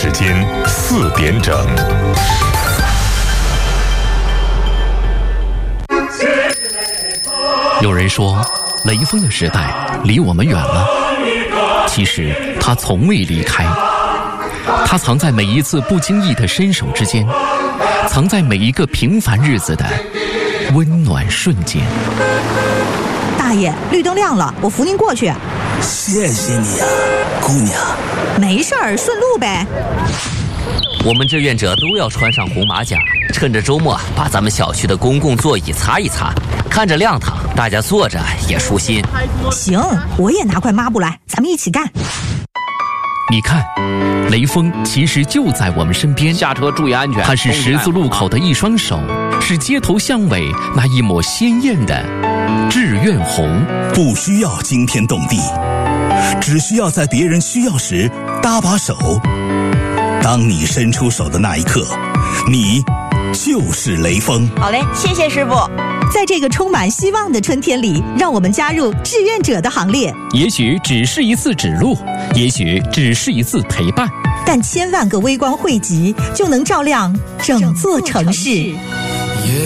时间4点整。 有人说，雷锋的时代离我们远了，其实他从未离开。他藏在每一次不经意的伸手之间，藏在每一个平凡日子的温暖瞬间。 大爷，绿灯亮了，我扶您过去。 谢谢你呀，姑娘。 没事儿，顺路呗。 我们志愿者都要穿上红马甲，趁着周末把咱们小区的公共座椅擦一擦，看着亮堂，大家坐着也舒心。 行，我也拿块抹布来，咱们一起干。 你看，雷锋其实就在我们身边。 下车注意安全。 他是十字路口的一双手，是街头巷尾那一抹鲜艳的志愿红。 不需要惊天动地，只需要在别人需要时搭把手。当你伸出手的那一刻，你就是雷锋。 好嘞，谢谢师傅。 在这个充满希望的春天里，让我们加入志愿者的行列。 也许只是一次指路，也许只是一次陪伴， 但千万个微光汇集，就能照亮整座城市。